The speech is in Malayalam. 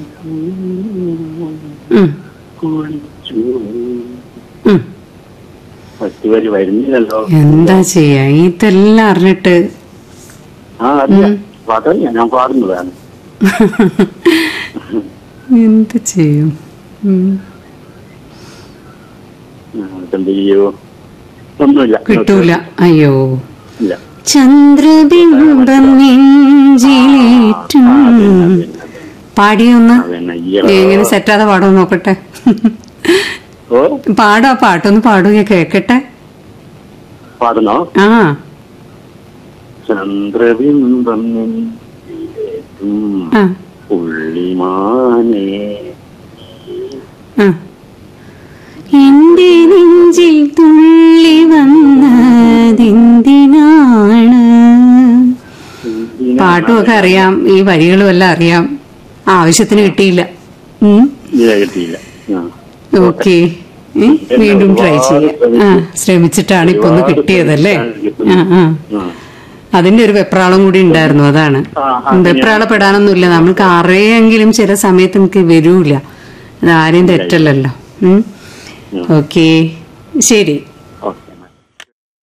പറ്റുവരി വരുന്നില്ലല്ലോ. എന്താ ചെയ്യാ ഇതെല്ലാം അറിഞ്ഞിട്ട്? പാട്ടല്ല, ഞാൻ പാടുന്നതാണ്. എന്ത് ചെയ്യും? എന്ത് ചെയ്യോ? ഒന്നുമില്ല, കിട്ടൂല. അയ്യോ, ഇല്ല. ചന്ദ്രബിംബം നെഞ്ചിലേറ്റും. പാടിയൊന്ന് എങ്ങനെ സെറ്റാതെ പാടോ നോക്കട്ടെ. പാടാ, പാട്ടൊന്ന് പാടുക കേക്കട്ടെ. പാടുന്നോ? ആ. ചന്ദ്രബിംബം പുള്ളിമാനേ എന്റെ നെഞ്ചിൽ തുള്ളി വന്നതെന്തിനാണ്? പാട്ടുമൊക്കെ അറിയാം, ഈ വരികളും എല്ലാം അറിയാം. ആവശ്യത്തിന് കിട്ടിയില്ല. കിട്ടിയില്ല. ഓക്കെ, വീണ്ടും ട്രൈ ചെയ്യാം. ശ്രമിച്ചിട്ടാണ് ഇപ്പൊ ഒന്ന് കിട്ടിയതല്ലേ? അതിന്റെ ഒരു വെപ്രാളം കൂടി ഉണ്ടായിരുന്നു. അതാണ്, വെപ്രാളപ്പെടാനൊന്നുമില്ല. നമ്മൾക്ക് അറിയെങ്കിലും ചില സമയത്ത് നമുക്ക് വരൂല. അത് ആരെയും തെറ്റല്ലല്ലോ. ഓക്കെ, ശരി.